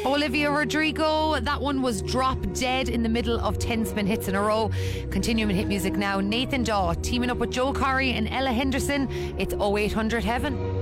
Olivia Rodrigo, that one was Drop Dead in the middle of 10 spin hits in a row. Continuing hit music now, Nathan Dawe teaming up with Joe Corey and Ella Henderson. It's 0800 Heaven.